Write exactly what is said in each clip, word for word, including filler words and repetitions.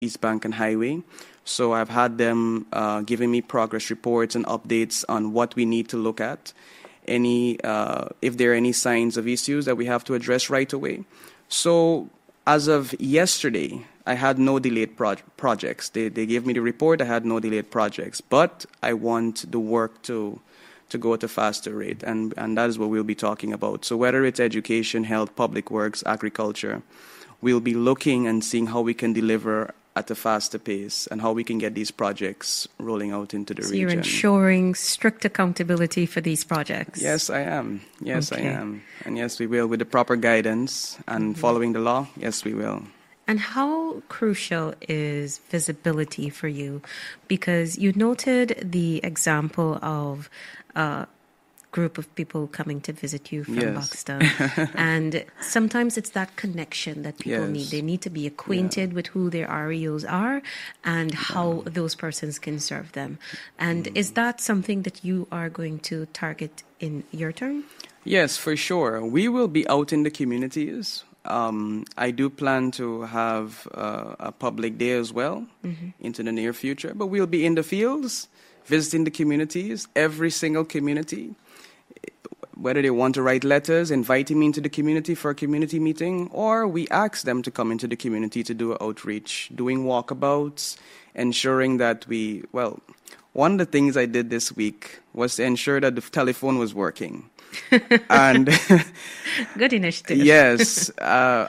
East Bank and Highway. So I've had them uh, giving me progress reports and updates on what we need to look at, any uh, if there are any signs of issues that we have to address right away. So as of yesterday, I had no delayed pro- projects. They, they gave me the report, I had no delayed projects. But I want the work to to go at a faster rate, and, and that is what we'll be talking about. So whether it's education, health, public works, agriculture, we'll be looking and seeing how we can deliver at a faster pace and how we can get these projects rolling out into the so region. You're ensuring strict accountability for these projects? Yes, I am. Yes, okay. I am. And yes, we will, with the proper guidance and mm-hmm. following the law, yes, we will. And how crucial is visibility for you? Because you noted the example of a group of people coming to visit you from yes. Buxton. And sometimes it's that connection that people yes. need. They need to be acquainted yeah. with who their R E Os are and how yeah. those persons can serve them. And mm. is that something that you are going to target in your term? Yes, for sure. We will be out in the communities. Um, I do plan to have uh, a public day as well mm-hmm. into the near future, but we'll be in the fields, visiting the communities, every single community, whether they want to write letters, inviting me into the community for a community meeting, or we ask them to come into the community to do outreach, doing walkabouts, ensuring that we, well, one of the things I did this week was to ensure that the telephone was working. And good initiative. Yes, uh,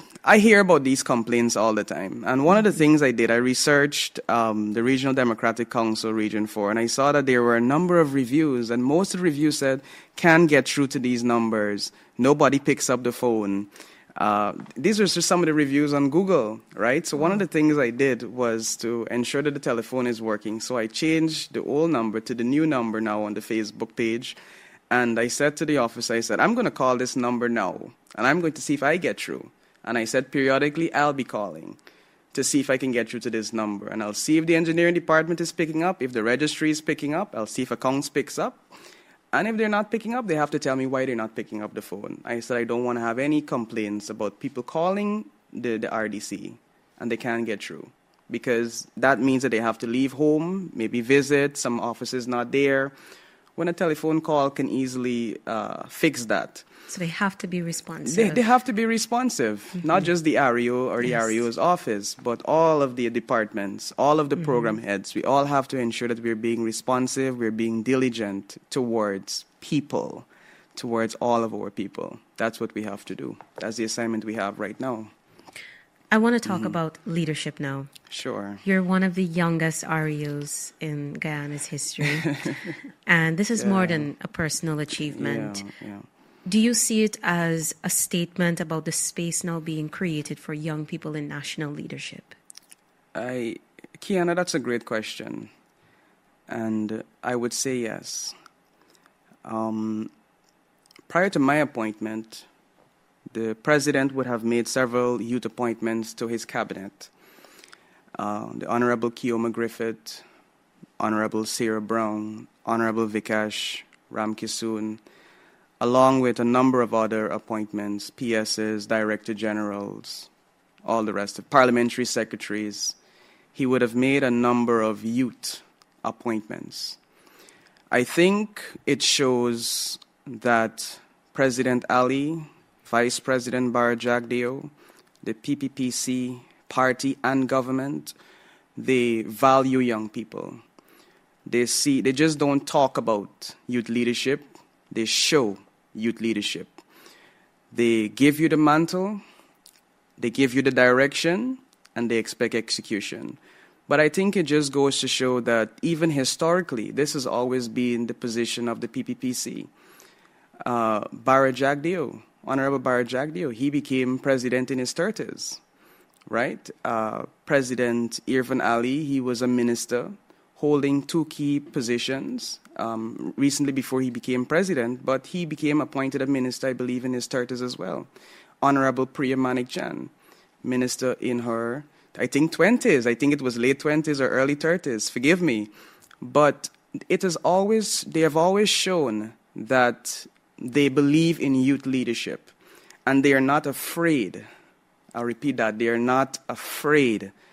I hear about these complaints all the time. And one of the things I did, I researched um, the Regional Democratic Council Region four, and I saw that there were a number of reviews, and most of the reviews said, can get through to these numbers. Nobody picks up the phone. Uh, these are just some of the reviews on Google, right? So one of the things I did was to ensure that the telephone is working. So I changed the old number to the new number now on the Facebook page. And I said to the office, I said, I'm going to call this number now, and I'm going to see if I get through. And I said, periodically, I'll be calling to see if I can get through to this number. And I'll see if the engineering department is picking up. If the registry is picking up, I'll see if accounts picks up. And if they're not picking up, they have to tell me why they're not picking up the phone. I said, I don't want to have any complaints about people calling the, the R D C, and they can't get through. Because that means that they have to leave home, maybe visit, some office is not there. When a telephone call can easily uh, fix that. So they have to be responsive. They, they have to be responsive, mm-hmm. not just the R E O or the yes. R E O's office, but all of the departments, all of the mm-hmm. program heads. We all have to ensure that we're being responsive, we're being diligent towards people, towards all of our people. That's what we have to do. That's the assignment we have right now. I want to talk mm-hmm. about leadership now. Sure. You're one of the youngest R E Os in Guyana's history. And this is yeah. more than a personal achievement. Yeah, yeah. Do you see it as a statement about the space now being created for young people in national leadership? I, Kiana, that's a great question. And I would say yes. Um, prior to my appointment, the president would have made several youth appointments to his cabinet. Uh, the Honorable Keoma Griffith, Honorable Sarah Brown, Honorable Vikash Ramkisoon, along with a number of other appointments, P Ss, Director Generals, all the rest of parliamentary secretaries. He would have made a number of youth appointments. I think it shows that President Ali, Vice President Bara Jagdeo, the P P P C party and government, they value young people. They see, they just don't talk about youth leadership, they show youth leadership. They give you the mantle, they give you the direction, and they expect execution. But I think it just goes to show that even historically, this has always been the position of the P P P C. Uh, Bara Jagdeo, Honorable Bara Jagdeo, he became president in his thirties, right? Uh, President Irfan Ali, he was a minister holding two key positions um, recently before he became president, but he became appointed a minister, I believe, in his thirties as well. Honorable Priya Manikjan, minister in her, I think, twenties. I think it was late twenties or early thirties. Forgive me. But it is always, they have always shown that they believe in youth leadership, and they are not afraid. I'll repeat that. They are not afraid